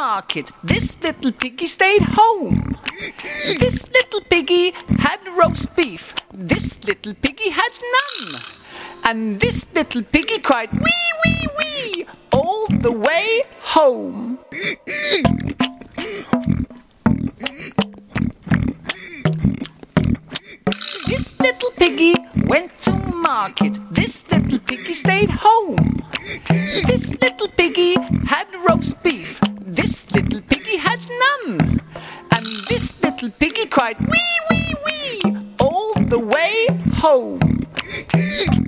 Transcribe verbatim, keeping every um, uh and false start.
market. This little piggy stayed home. This little piggy had roast beef. This little piggy had none. And this little piggy cried wee, wee, wee all the way home. This little piggy went to market. This little piggy stayed home. This little piggy had roast beef. This little piggy had none. And this little piggy cried wee, wee, wee all the way home.